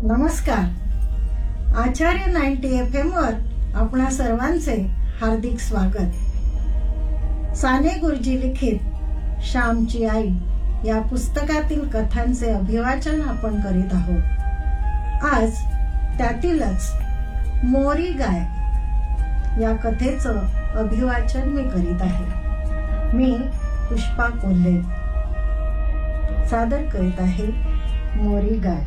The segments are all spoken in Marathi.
नमस्कार. आचार्य 90 FM वर आपणा सर्वांचे हार्दिक स्वागत. साने गुरुजी लिखित श्यामची आई या पुस्तकातील कथांचे अभिवाचन आपण करीत आहोत. आज त्यातीलच मोरी गाय या कथेचं अभिवाचन मी करीत आहे. मी पुष्पा कोल्हे सादर करीत आहे मोरी गाय.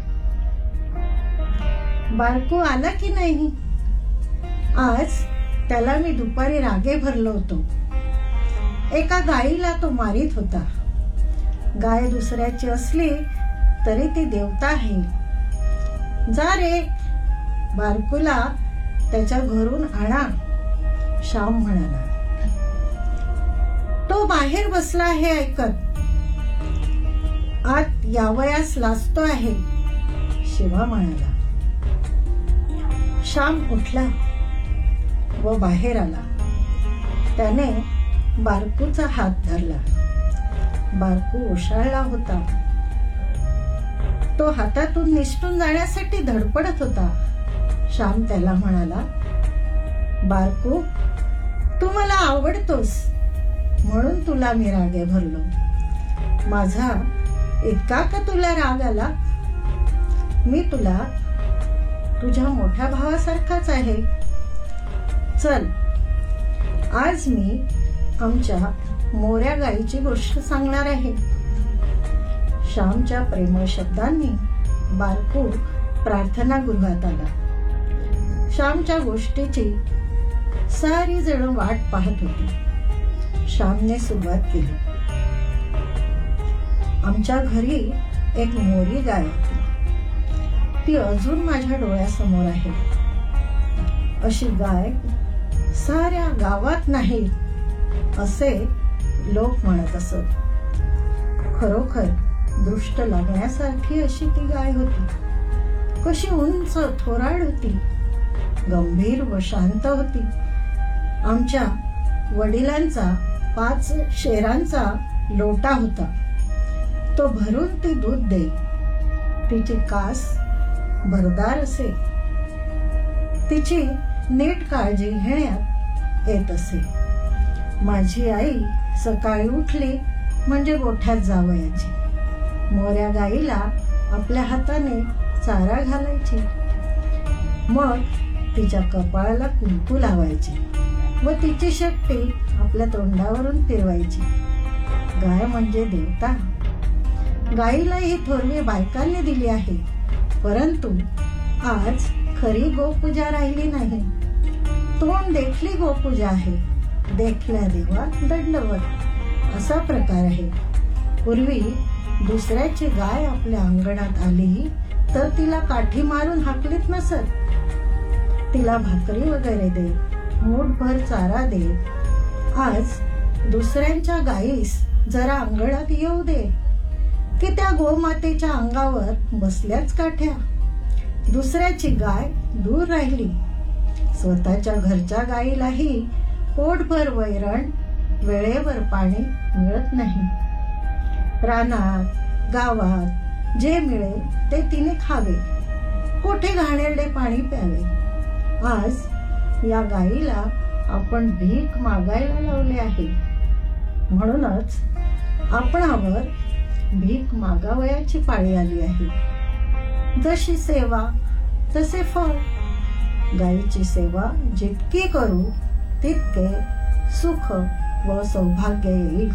बाळकू आला की नाही? आज त्याला मी दुपारी रागे भरलो होतो. एका गायीला तो मारित होता. गाय दुसऱ्याची असली तरी ती देवता आहे. जा रे, बारकूला त्याच्या घरून आणा, श्याम म्हणाला. तो बाहेर बसला आहे ऐकत. आत यावयास लाजतो आहे, शिवा म्हणाला. श्याम उठला व बाहेर आला. त्याने बारकूचा हात धरला. बारकू ओशाळला होता. तो हातातून निसटून जाण्यासाठी धडपडत होता. श्याम त्याला म्हणाला, बारकू, तू मला आवडतोस म्हणून तुला मी रागे भरलो. माझा इतका का तुला राग आला? मी तुला तुझ्या मोठ्या भावासारखाच आहे. चल, आज मी आमच्या मोऱ्या गाईची गोष्ट सांगणार आहे. श्यामच्या प्रेमळ शब्दांनी बारकू प्रार्थना गृहात आला. श्यामच्या गोष्टीची सारी जण वाट पाहत होती. श्यामने सुरुवात केली. आमच्या घरी एक मोरी गाय होती. ती अजून माझ्या डोळ्यासमोर आहे. अशी गाय साऱ्या गावात नाही असे लोक म्हणत असत. खरोखर दृष्ट लागण्यासारखी अशी ती गाय होती. कशी उंच थोराड होती, गंभीर व शांत होती. आमच्या वडिलांचा 5 शेरांचा लोटा होता. तो भरून ती दूध दे. तिची कास भरदार असे. तिची नीट काळजी घेण्यात येत असे. माझी आई सकाळी उठली म्हणजे गोठ्यात जावयाची. मोऱ्या गाईला आपल्या हाताने चारा घालायची. मग तिच्या कपाळाला कुंकू लावायची व तिची शेपटी आपल्या तोंडावरून फिरवायची. गाय म्हणजे देवता. गाईला ही थोरवी बायकांनी दिली आहे. परंतु आज खरी गोपूजा राहिली नाही. तोंड देखली गोपूजा आहे. देखल्या देवा दंडवत असा प्रकार आहे. पूर्वी दुसऱ्याची गाय आपल्या अंगणात आली तर तिला काठी मारून हाकलीत नसत. तिला भाकरी वगैरे दे, मूठभर चारा दे. आज दुसऱ्यांच्या गायीस जरा अंगणात येऊ दे की त्या गोमातेच्या अंगावर बसल्याच काठ्या. दुसऱ्याची गाय दूर राहिली. स्वतःच्या घरच्या गायीलाही पोटभर वैरण, वेळेवर पाणी मिळत नाही. रानात गावात जे मिळेल ते तिने खावे. कोठे घाणेरडे पाणी प्यावे. आज या गायीला आपण भीक मागायला लावले आहे. म्हणूनच आपणावर भीक मागावयाची पाळी आली आहे. जशी सेवा तसे फळ. गायीची सेवा जितकी करू तितके सुख व सौभाग्य येईल.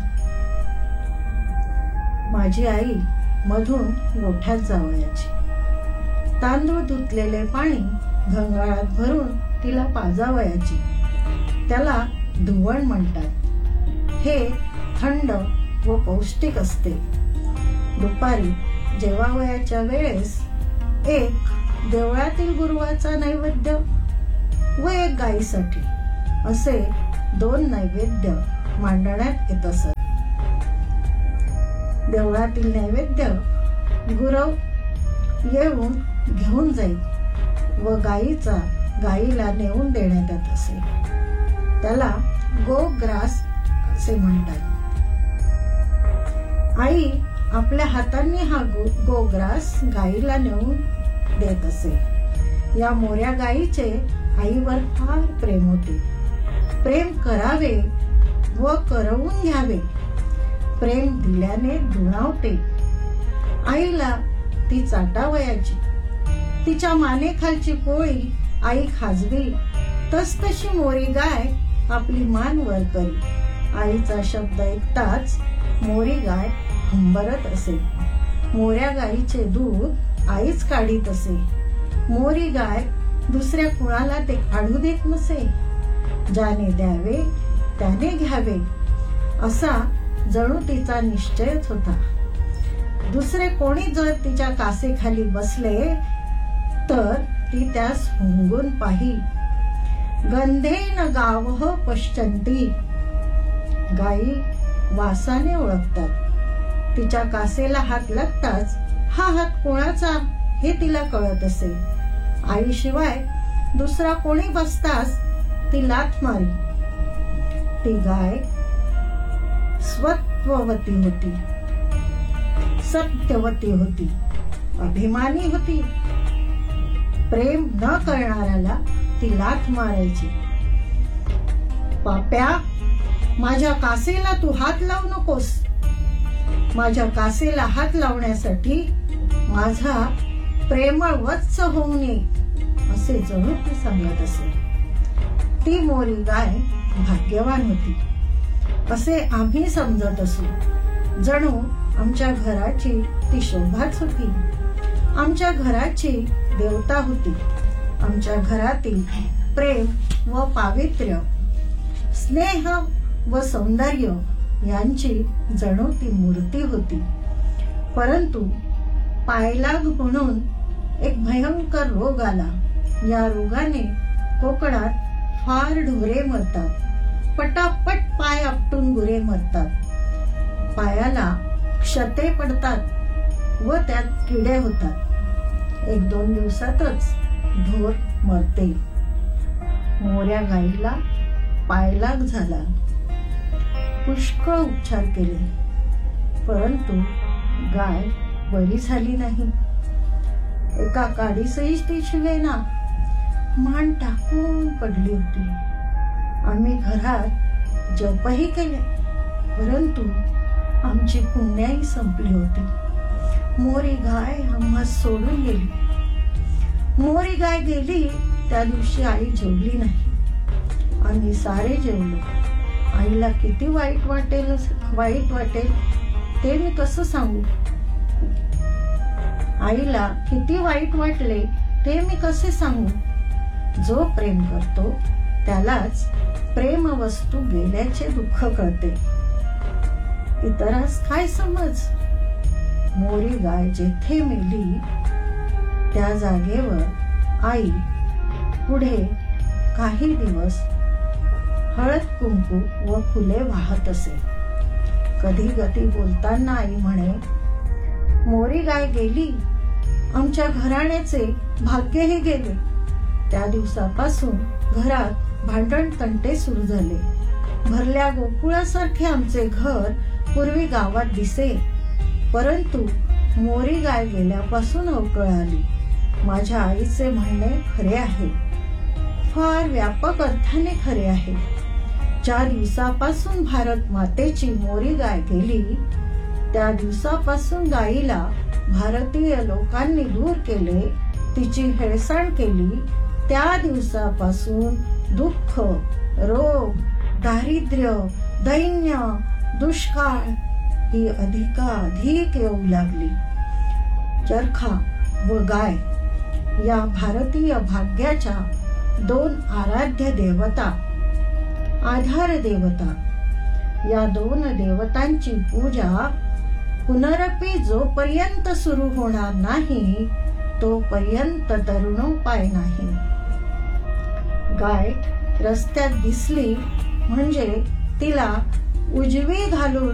माझी आई मधून गोठ्यात जावयाची. तांदूळ धुतलेले पाणी घंगाळात भरून तिला पाजावयाची. त्याला धुवण म्हणतात. हे थंड व पौष्टिक असते. दुपारी जेवावयाच्या वेळेस एक देवळातील गुरुवाचा नैवेद्य व एक गायीसाठी असे 2 नैवेद्य मांडण्यात येत असत. देवळातील नैवेद्य गुरव येऊन घेऊन जाईल व गायीला नेऊन देण्यात येत असे. त्याला गोग्रास असे म्हणतात. आई आपल्या हातांनी हा गोग्रास गायीला नेऊन देत असे. या मोऱ्या गायीचे आईवर फार प्रेम होते. प्रेम करावे व करवून घ्यावे. प्रेम दिल्याने दुणावते. आईला ती चाटावयाची. तिच्या मानेखालची पोळी आई खाजवी तसतशी मोरी गाय आपली मान वर करी. आईचा शब्द ऐकताच मोरी गाय हंबरत असे. मोऱ्या गायीचे दूध आईच काढीत असे. मोरी गाय दुसऱ्या कुणाला ते काढू देत नसे. ज्याने द्यावे त्याने घ्यावे असा जणू तिचा निश्चयच होता. दुसरे कोणी जर तिच्या कासेखाली बसले तर ती त्यास हुंगून पाही. गंधेन गावः पश्चंती. गायी वासाने ओळखतात. तिच्या कासेला हात लागताच हा हात कोणाचा हे तिला कळत असे. आईशिवाय दुसरा कोणी बसताच ती लाथ मारी. ती गाय स्वत्ववती होती, सत्यवती होती, अभिमानी होती. प्रेम न करणाऱ्याला ती लाथ मारायची. पाप्या, माझ्या कासेला तू हात लावू नकोस. माझ्या कासेला हात लावण्यासाठी माझा प्रेमळ वत्स होऊन ये असे जणू ती सांगत असे. ती मोरी गाय भाग्यवान होती असे आम्ही समजत असू. जणू आमच्या घराची ती शोभाच होती. आमच्या घराची देवता होती. आमच्या घरातील प्रेम व पावित्र्य, स्नेह व सौंदर्य यांची जणू ती मूर्ती होती. परंतु पायलाग म्हणून एक भयंकर रोग आला. या रोगाने कोकणात फार ढोरे मरतात. पटापट पाय आपटून गुरे मरतात. पायाला क्षते पडतात व त्यात किडे होतात. 1-2 दिवसातच ढोर मरते. मोऱ्या गाईला पायलाग झाला. पुष्कळ उपचार केले परंतु गाय बरी झाली नाही. एका काडीसही ती शिवेना. मान टाकून पडली होती. आम्ही घरात जपही केले परंतु आमची पुण्याई संपली होती. मोरी गाय आम्हा सोडून गेली. मोरी गाय गेली त्या दिवशी आई जेवली नाही. आम्ही सारे जेवलो. आईला किती वाईट वाटेल ते मी कसं सांगू. आईला किती वाईट वाटले ते मी कसे सांगू. जो प्रेम करतो त्यालाच प्रेम वस्तू गेल्याचे दुःख कळते. इतरास काय समज. मोरी गाय जेथे मेली त्या जागेवर आई पुढे काही दिवस हळद कुंकू व फुले वाहत असे. कधी गती बोलताना आई म्हणे, मोरी गाय गेली, आमच्या घराण्याचे भाग्यही गेले. त्या दिवसापासून घरात भांडण तंटे सुरू झाले. भरल्या गोकुळासारखे आमचे घर पूर्वी गावात दिसे परंतु मोरी गाय गेल्यापासून अवकळ आली. माझ्या आईचे म्हणणे खरे आहे, फार व्यापक अर्थाने खरे आहे. ज्या दिवसापासून भारत मातेची मोरी गाय गेली त्या दिवसापासून गायीला भारतीय लोकांनी दूर केले, तिची हेळसांड केली. त्या दिवसापासून दुःख, रोग, दारिद्र्य, दैन्य, दुष्काळ ही अधिकाधिक येऊ लागली. चरखा व गाय या भारतीय भाग्याच्या 2 आराध्य देवता, आधार देवता, या 2 देवतांची पूजा पुनरपि जोपर्यंत सुरू होणार नाही तोपर्यंत तरुणोपाय नाही. गाय रस्त्यात दिसली म्हणजे तिला उजवी घालून